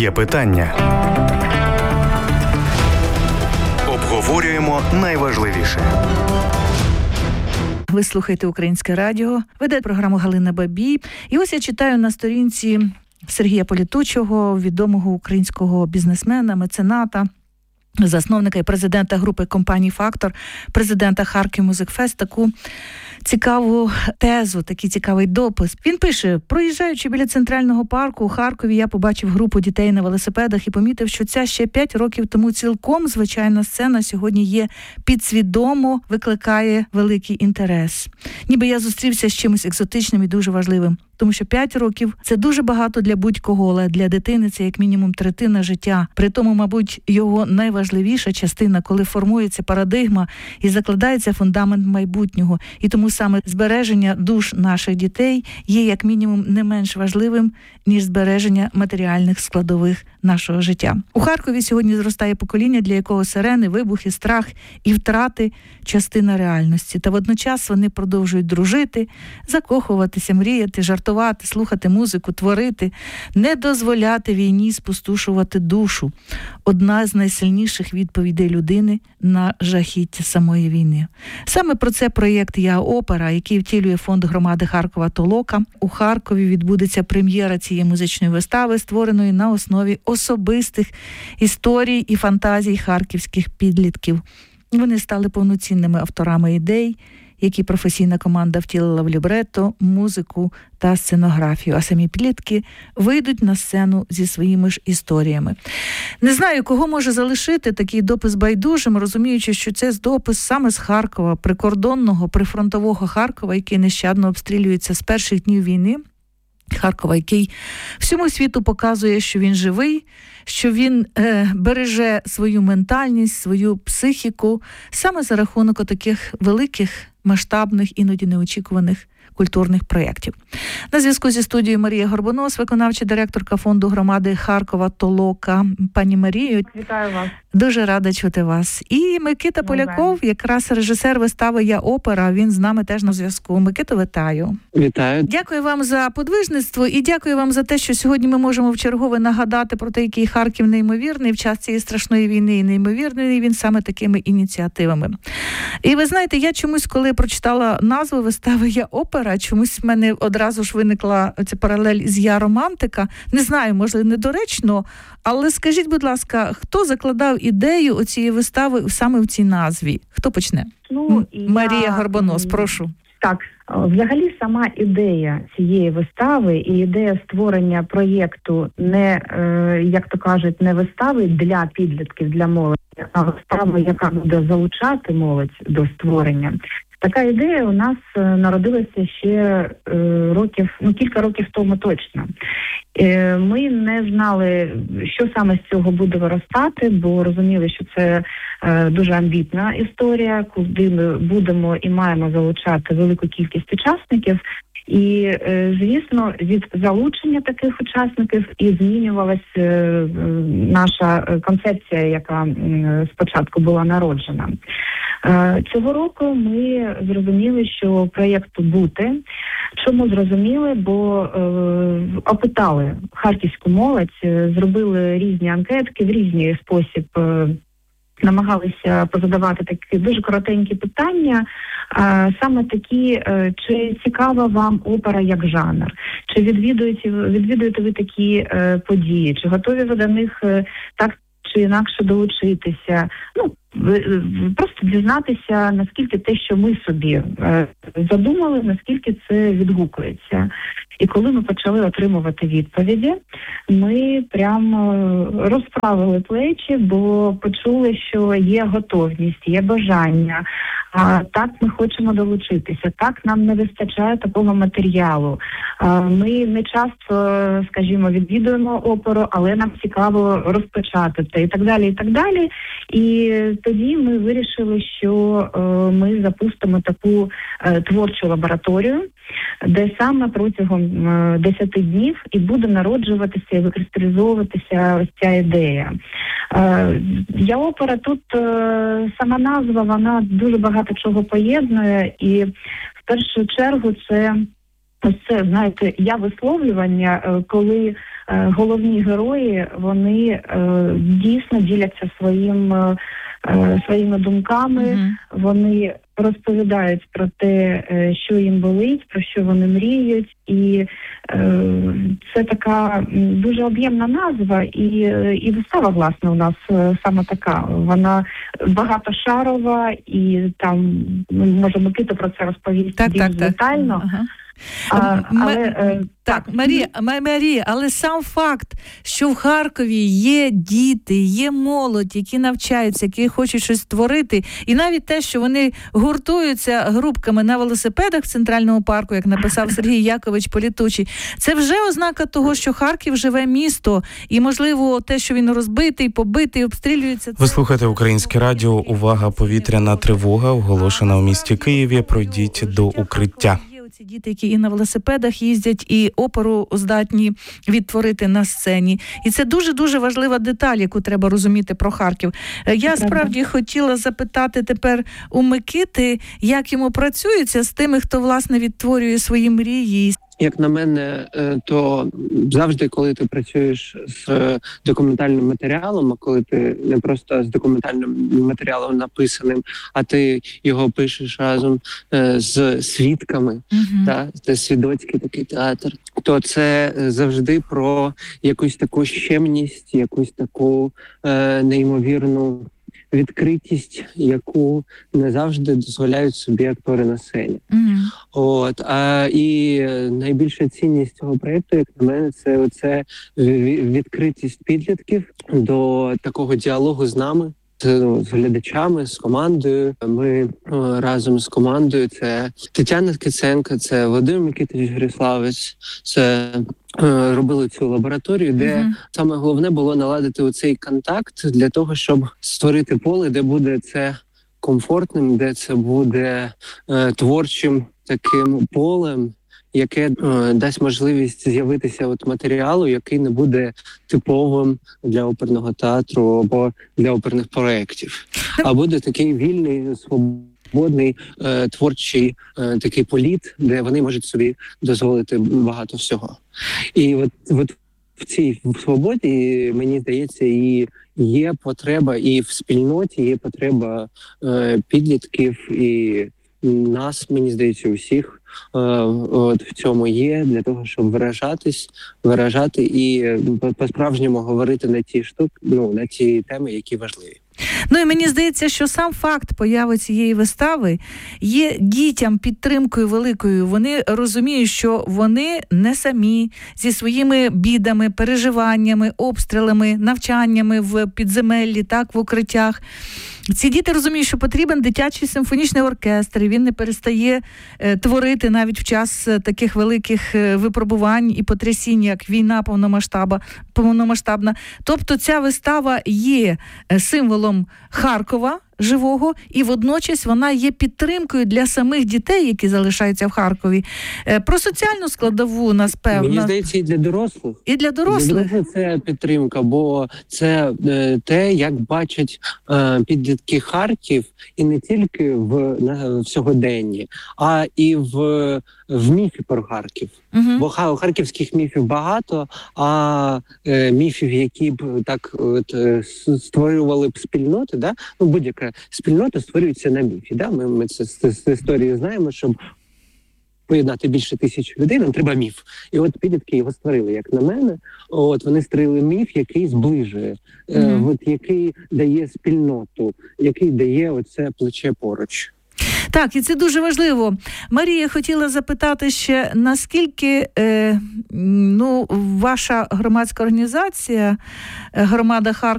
Є питання. Обговорюємо найважливіше. Ви слухаєте Українське радіо, веде програму Галина Бабій. І ось я читаю на сторінці Сергія Політучого, відомого українського бізнесмена, мецената, засновника і президента групи компаній «Фактор», президента Харків Музикфест, таку цікаву тезу, такий цікавий допис. Він пише: проїжджаючи біля Центрального парку у Харкові, я побачив групу дітей на велосипедах і помітив, що ця ще 5 років тому цілком звичайна сцена сьогодні є підсвідомо, викликає великий інтерес. Ніби я зустрівся з чимось екзотичним і дуже важливим. Тому що 5 років – це дуже багато для будь-кого, але для дитини це як мінімум третина життя. При тому, мабуть, його найважливіша частина, коли формується парадигма і закладається фундамент майбутнього. І тому саме збереження душ наших дітей є як мінімум не менш важливим, ніж збереження матеріальних складових нашого життя. У Харкові сьогодні зростає покоління, для якого сирени, вибухи, страх і втрати – частина реальності. Та водночас вони продовжують дружити, закохуватися, мріяти, жартувати, слухати музику, творити, не дозволяти війні спустошувати душу. Одна з найсильніших відповідей людини на жахіття самої війни. Саме про це проєкт «Я опера», який втілює фонд громади Харкова «Толока». У Харкові відбудеться прем'єра цієї музичної вистави, створеної на основі особистих історій і фантазій харківських підлітків. Вони стали повноцінними авторами ідей, які професійна команда втілила в лібретто, музику та сценографію, а самі підлітки вийдуть на сцену зі своїми ж історіями. Не знаю, кого може залишити такий допис байдужим, розуміючи, що це допис саме з Харкова, прикордонного, прифронтового Харкова, який нещадно обстрілюється з перших днів війни. Харкова, який всьому світу показує, що він живий, що він береже свою ментальність, свою психіку саме за рахунок таких великих, масштабних, іноді неочікуваних культурних проєктів. На зв'язку зі студією Марія Горбонос, виконавча директорка фонду громади Харкова «Толока». Пані Марію, вітаю вас. Дуже рада чути вас. І Микита Поляков, якраз режисер вистави «Я опера», він з нами теж на зв'язку. Микито, вітаю. Вітаю. Дякую вам за подвижництво і дякую вам за те, що сьогодні ми можемо вчергове нагадати про те, який Харків неймовірний в час цієї страшної війни, і неймовірний він саме такими ініціативами. І ви знаєте, я чомусь, коли прочитала назву вистави «Я опера», чомусь в мене одразу ж виникла ця паралель з «Я романтика». Не знаю, можливо, недоречно, але скажіть, будь ласка, хто закладав ідею оцієї вистави саме в цій назві? Хто почне? Марія Горбонос, прошу. Так, взагалі сама ідея цієї вистави і ідея створення проєкту не, як то кажуть, не вистави для підлітків, для молоді, а вистава, яка буде залучати молодь до створення. Така ідея у нас народилася ще кілька років тому точно. Ми не знали, що саме з цього буде виростати, бо розуміли, що це дуже амбітна історія, куди ми будемо і маємо залучати велику кількість учасників. І, звісно, від залучення таких учасників і змінювалась наша концепція, яка спочатку була народжена. Цього року ми зрозуміли, що проєкту бути. Чому зрозуміли? Бо опитали харківську молодь, зробили різні анкетки, в різний спосіб намагалися позадавати такі дуже коротенькі питання, саме такі, чи цікава вам опера як жанр, чи відвідуєте ви такі події, чи готові ви до них так чи інакше долучитися. Просто дізнатися, наскільки те, що ми собі задумали, наскільки це відгукується. І коли ми почали отримувати відповіді, ми прямо розправили плечі, бо почули, що є готовність, є бажання. Так, ми хочемо долучитися, так, нам не вистачає такого матеріалу. Ми не часто, скажімо, відвідуємо оперу, але нам цікаво розпочати це і так далі, і так далі. І тоді ми вирішили, що ми запустимо таку творчу лабораторію, де саме протягом 10 днів і буде народжуватися і викристалізовуватися ось ця ідея. «Я опера» тут сама назва, вона дуже багато чого поєднує, і в першу чергу це ось це, знаєте, я висловлювання, коли головні герої, вони дійсно діляться своїми думками, вони розповідають про те, що їм болить, про що вони мріють, і це така дуже об'ємна назва, і вистава, власне, у нас саме така. Вона багатошарова, і там, може, Микита про це розповість більш детально. Марія, але сам факт, що в Харкові є діти, є молодь, які навчаються, які хочуть щось створити, і навіть те, що вони гуртуються групками на велосипедах в Центральному парку, як написав Сергій Якович Політучий, це вже ознака того, що Харків живе місто, і, можливо, те, що він розбитий, побитий, обстрілюється... Ви слухаєте Українське радіо. Увага, повітряна тривога оголошена у місті Києві. Пройдіть до укриття. Ці діти, які і на велосипедах їздять, і оперу здатні відтворити на сцені. І це дуже-дуже важлива деталь, яку треба розуміти про Харків. Я справді хотіла запитати тепер у Микити, як йому працюється з тими, хто, власне, відтворює свої мрії. Як на мене, то завжди, коли ти працюєш з документальним матеріалом, а коли ти не просто з документальним матеріалом написаним, а ти його пишеш разом з свідками, це свідоцький такий театр, то це завжди про якусь таку щемність, якусь таку неймовірну відкритість, яку не завжди дозволяють собі актори на сцені. І найбільша цінність цього проєкту, як на мене, це оце відкритість підлітків до такого діалогу з нами, з глядачами, з командою. Ми разом з командою, це Тетяна Ткаченко, це Володимир Микитович Гриславець, це робили цю лабораторію, де саме головне було наладити оцей контакт для того, щоб створити поле, де буде це комфортним, де це буде творчим таким полем, яке дасть можливість з'явитися от матеріалу, який не буде типовим для оперного театру або для оперних проєктів, а буде такий вільний, свободний, творчий такий політ, де вони можуть собі дозволити багато всього. І от в цій свободі, мені здається, і є потреба, і в спільноті є потреба підлітків, і нас, мені здається, усіх в цьому є, для того, щоб виражати і по-справжньому говорити на ті штуки, на ті теми, які важливі. І мені здається, що сам факт появи цієї вистави є дітям підтримкою великою. Вони розуміють, що вони не самі зі своїми бідами, переживаннями, обстрілами, навчаннями в підземеллі, в укриттях. Ці діти розуміють, що потрібен дитячий симфонічний оркестр, і він не перестає творити навіть в час таких великих випробувань і потрясінь, як війна повномасштабна. Тобто ця вистава є символом Харкова живого, і водночас вона є підтримкою для самих дітей, які залишаються в Харкові. Про соціальну складову нас, певно. Мені здається, і для дорослих. І для дорослих. Для дорослих це підтримка, бо це те, як бачать підлітки Харків, і не тільки в сьогоденні, а і в міфі про Харків. Бо харківських міфів багато, а міфів, які б так створювали б спільноти, будь-яка спільнота створюється на міфі. Ми це з історії знаємо, щоб поєднати більше 1000 людей, нам треба міф. І от підлітки його створили, як на мене. Вони створили міф, який зближує, який дає спільноту, який дає оце плече поруч. Так, і це дуже важливо. Марія, хотіла запитати ще, наскільки ваша громадська організація «Громада Харкова»